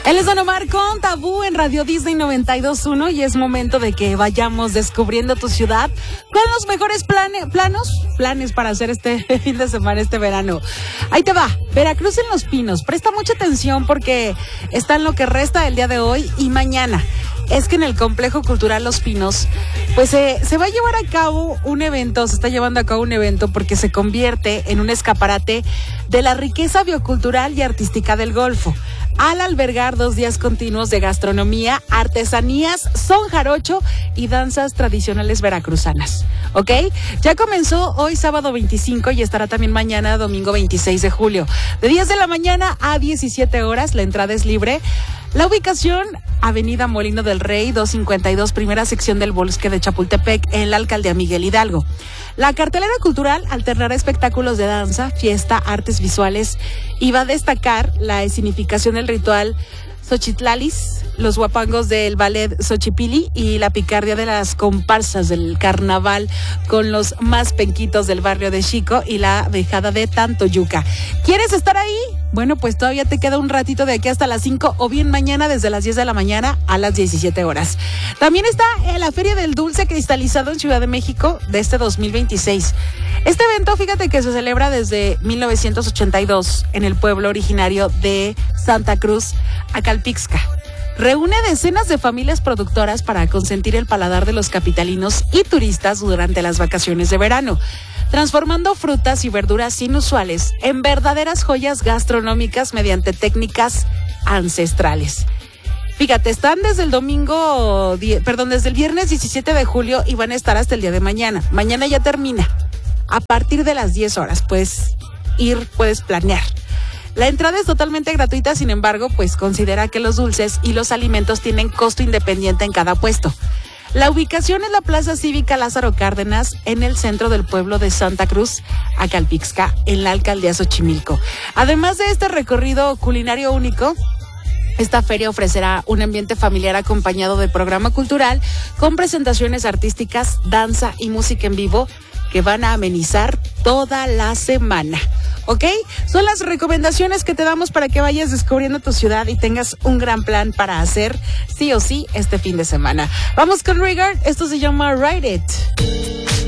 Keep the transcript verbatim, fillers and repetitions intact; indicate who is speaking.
Speaker 1: Él es Don Omar con Tabú en Radio Disney noventa y dos punto uno y es momento de que vayamos descubriendo tu ciudad con los mejores plane, planos, planes para hacer este fin de semana, este verano. Ahí te va, Veracruz en Los Pinos. Presta mucha atención porque está en lo que resta del día de hoy y mañana. Es que en el Complejo Cultural Los Pinos, pues eh, se va a llevar a cabo un evento, se está llevando a cabo un evento porque se convierte en un escaparate de la riqueza biocultural y artística del Golfo, al albergar dos días continuos de gastronomía, artesanías, son jarocho y danzas tradicionales veracruzanas, ¿ok? Ya comenzó hoy sábado veinticinco y estará también mañana domingo veintiséis de julio, de diez de la mañana a diecisiete horas, la entrada es libre. La ubicación, Avenida Molino del Rey, doscientos cincuenta y dos, primera sección del Bosque de Chapultepec, en la Alcaldía Miguel Hidalgo. La cartelera cultural alternará espectáculos de danza, fiesta, artes visuales y va a destacar la escenificación del ritual Xochitlalis, los guapangos del ballet Xochipilli y la picardía de las comparsas del carnaval con los más penquitos del barrio de Xico y la dejada de Tantoyuca. ¿Quieres estar ahí? Bueno, pues todavía te queda un ratito de aquí hasta las cinco o bien mañana desde las diez de la mañana a las diecisiete horas. También está en la Feria del Dulce cristalizado en Ciudad de México de este dos mil veintiséis. Este evento, fíjate que se celebra desde mil novecientos ochenta y dos en el pueblo originario de Santa Cruz, Acalpixca. Reúne decenas de familias productoras para consentir el paladar de los capitalinos y turistas durante las vacaciones de verano, transformando frutas y verduras inusuales en verdaderas joyas gastronómicas mediante técnicas ancestrales. Fíjate, están desde el domingo, perdón, desde el viernes diecisiete de julio y van a estar hasta el día de mañana. Mañana ya termina. A partir de las diez horas puedes ir, puedes planear. La entrada es totalmente gratuita, sin embargo, pues considera que los dulces y los alimentos tienen costo independiente en cada puesto. La ubicación es la Plaza Cívica Lázaro Cárdenas, en el centro del pueblo de Santa Cruz, Acalpixca, en la alcaldía Xochimilco. Además de este recorrido culinario único, esta feria ofrecerá un ambiente familiar acompañado de programa cultural con presentaciones artísticas, danza y música en vivo que van a amenizar toda la semana. ¿Ok? Son las recomendaciones que te damos para que vayas descubriendo tu ciudad y tengas un gran plan para hacer sí o sí este fin de semana. Vamos con Rigard, esto se llama Ride It.